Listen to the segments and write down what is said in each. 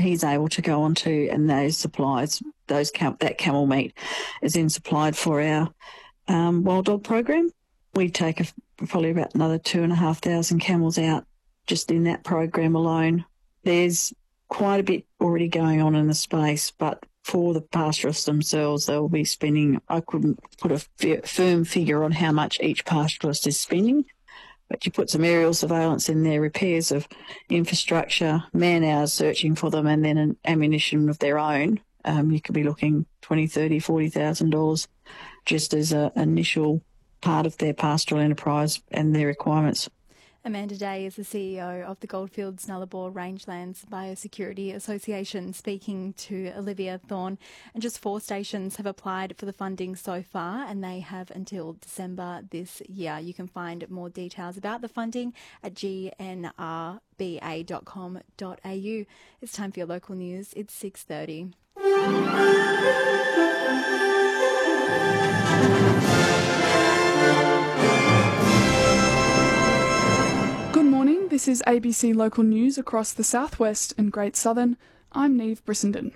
he's able to go onto, and those supplies, that camel meat is then supplied for our wild dog program. We take probably about another 2,500 camels out just in that program alone. There's quite a bit already going on in the space, but for the pastoralists themselves, they'll be spending, I couldn't put a firm figure on how much each pastoralist is spending, but you put some aerial surveillance in there, repairs of infrastructure, man hours searching for them, and then an ammunition of their own. You could be looking $20,000, $30,000, $40,000 just as an initial part of their pastoral enterprise and their requirements. Amanda Day is the CEO of the Goldfields Nullarbor Rangelands Biosecurity Association, speaking to Olivia Thorne. And just 4 stations have applied for the funding so far, and they have until December this year. You can find more details about the funding at gnrba.com.au. It's time for your local news. It's 6:30. This is ABC Local News across the Southwest and Great Southern. I'm Neve Brissenden.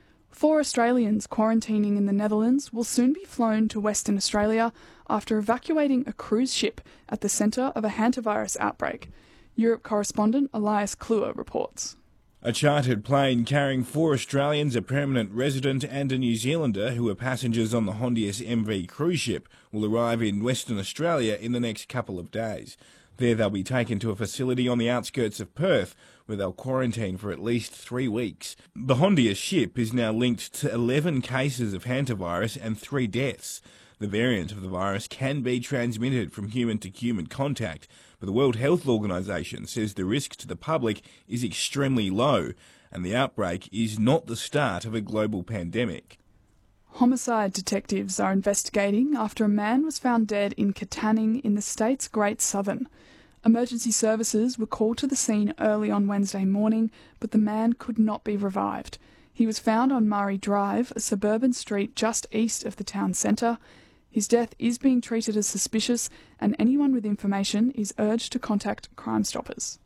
4 Australians quarantining in the Netherlands will soon be flown to Western Australia after evacuating a cruise ship at the centre of a hantavirus outbreak. Europe correspondent Elias Kluwer reports. A chartered plane carrying 4 Australians, a permanent resident and a New Zealander who are passengers on the Hondius MV cruise ship will arrive in Western Australia in the next couple of days. There they'll be taken to a facility on the outskirts of Perth, where they'll quarantine for at least 3 weeks. The Hondius ship is now linked to 11 cases of hantavirus and 3 deaths. The variant of the virus can be transmitted from human to human contact, but the World Health Organization says the risk to the public is extremely low, and the outbreak is not the start of a global pandemic. Homicide detectives are investigating after a man was found dead in Katanning in the state's Great Southern. Emergency services were called to the scene early on Wednesday morning, but the man could not be revived. He was found on Murray Drive, a suburban street just east of the town centre. His death is being treated as suspicious, and anyone with information is urged to contact Crime Stoppers.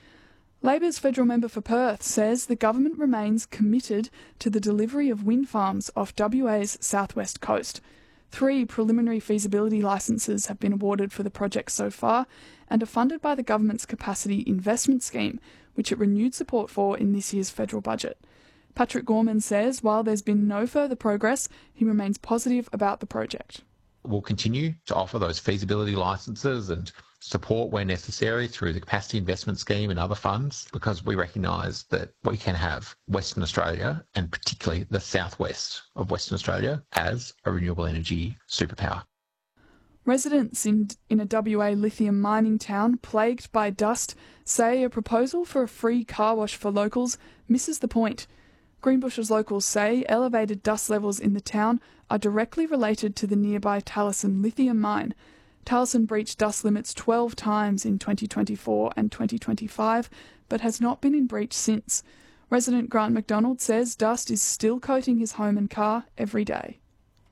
Labor's federal member for Perth says the government remains committed to the delivery of wind farms off WA's southwest coast. 3 preliminary feasibility licences have been awarded for the project so far and are funded by the government's Capacity Investment Scheme, which it renewed support for in this year's federal budget. Patrick Gorman says while there's been no further progress, he remains positive about the project. We'll continue to offer those feasibility licences and support where necessary through the Capacity Investment Scheme and other funds, because we recognise that we can have Western Australia, and particularly the southwest of Western Australia, as a renewable energy superpower. Residents in a WA lithium mining town plagued by dust say a proposal for a free car wash for locals misses the point. Greenbushes locals say elevated dust levels in the town are directly related to the nearby Talison lithium mine. Talison breached dust limits 12 times in 2024 and 2025, but has not been in breach since. Resident Grant McDonald says dust is still coating his home and car every day.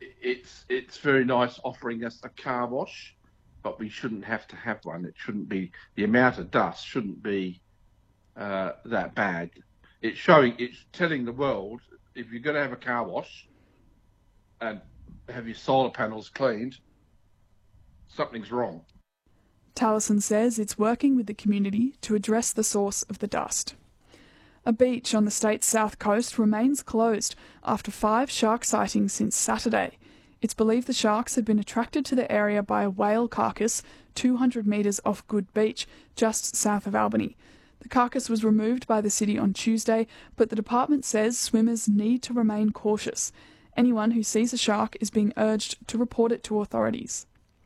It's very nice offering us a car wash, but we shouldn't have to have one. It shouldn't be, the amount of dust shouldn't be that bad. It's telling the world, if you're going to have a car wash and have your solar panels cleaned, something's wrong. Talison says it's working with the community to address the source of the dust. A beach on the state's south coast remains closed after 5 shark sightings since Saturday. It's believed the sharks had been attracted to the area by a whale carcass 200 metres off Good Beach, just south of Albany. The carcass was removed by the city on Tuesday, but the department says swimmers need to remain cautious. Anyone who sees a shark is being urged to report it to authorities.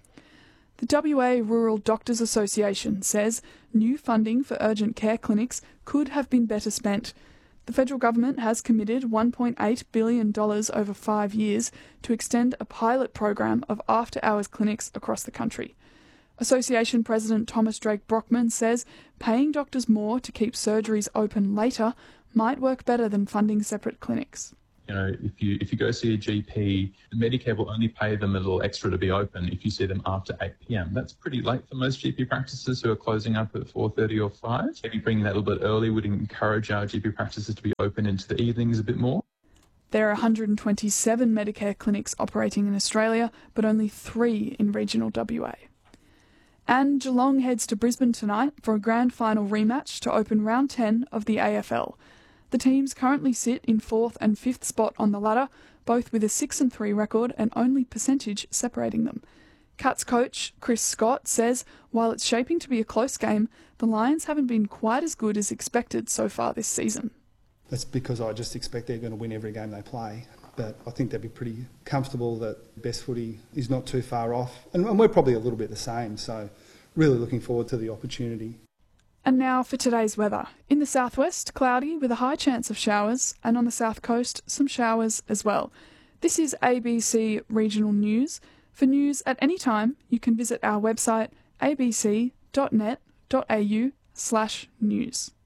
The WA Rural Doctors Association says new funding for urgent care clinics could have been better spent. The federal government has committed $1.8 billion over 5 years to extend a pilot program of after-hours clinics across the country. Association President Thomas Drake Brockman says paying doctors more to keep surgeries open later might work better than funding separate clinics. if you go see a GP, Medicare will only pay them a little extra to be open if you see them after 8 p.m. That's pretty late for most GP practices who are closing up at 4:30 or 5. Maybe bringing that a little bit early would encourage our GP practices to be open into the evenings a bit more. There are 127 Medicare clinics operating in Australia, but only 3 in regional WA. And Geelong heads to Brisbane tonight for a grand final rematch to open round 10 of the AFL. The teams currently sit in 4th and 5th spot on the ladder, both with a 6-3 record and only percentage separating them. Cats coach Chris Scott says while it's shaping to be a close game, the Lions haven't been quite as good as expected so far this season. That's because I just expect they're going to win every game they play. But I think they'd be pretty comfortable that best footy is not too far off. And we're probably a little bit the same, so really looking forward to the opportunity. And now for today's weather. In the southwest, cloudy with a high chance of showers, and on the south coast, some showers as well. This is ABC Regional News. For news at any time, you can visit our website abc.net.au/news.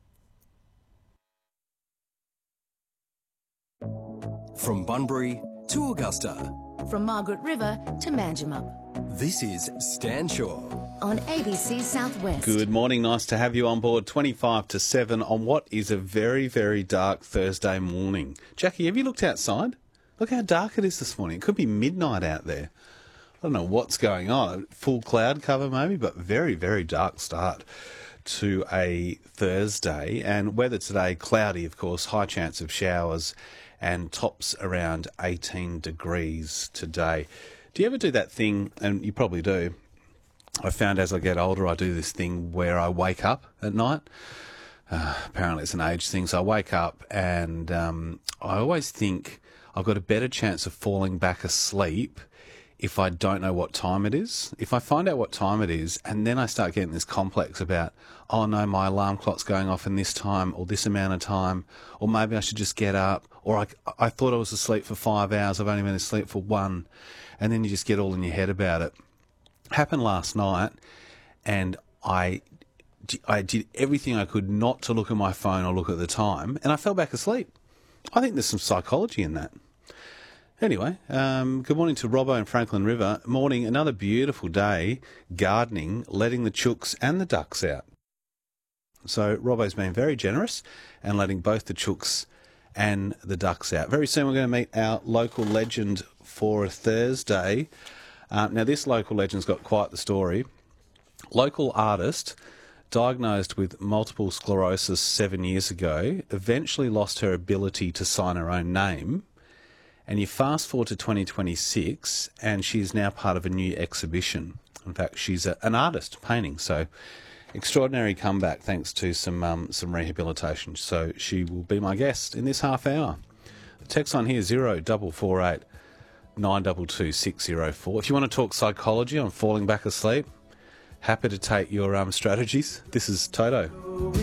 From Bunbury to Augusta. From Margaret River to Manjimup. This is Stan Shaw on ABC Southwest. Good morning, nice to have you on board. 25 to 7 on what is a very, very dark Thursday morning. Jackie, have you looked outside? Look how dark it is this morning. It could be midnight out there. I don't know what's going on. Full cloud cover maybe, but very, very dark start to a Thursday. And weather today, cloudy, of course, high chance of showers and tops around 18 degrees today. Do you ever do that thing, and you probably do, I found as I get older I do this thing where I wake up at night. Apparently it's an age thing, so I wake up and I always think I've got a better chance of falling back asleep if I don't know what time it is. If I find out what time it is and then I start getting this complex about, oh no, my alarm clock's going off in this time or this amount of time, or maybe I should just get up, or I thought I was asleep for 5 hours, I've only been asleep for 1, and then you just get all in your head about it. Happened last night, and I did everything I could not to look at my phone or look at the time, and I fell back asleep. I think there's some psychology in that. Anyway, good morning to Robbo and Franklin River. Morning, another beautiful day, gardening, letting the chooks and the ducks out. So Robbo's been very generous and letting both the chooks and the ducks out. Very soon we're going to meet our local legend for a Thursday. Now this local legend's got quite the story. Local artist, diagnosed with multiple sclerosis 7 years ago, eventually lost her ability to sign her own name. And you fast forward to 2026 and she's now part of a new exhibition. In fact, she's an artist painting, so extraordinary comeback thanks to some rehabilitation. So she will be my guest in this half hour. The text on here 0448 922 604. If you want to talk psychology on falling back asleep, happy to take your strategies. This is Toto.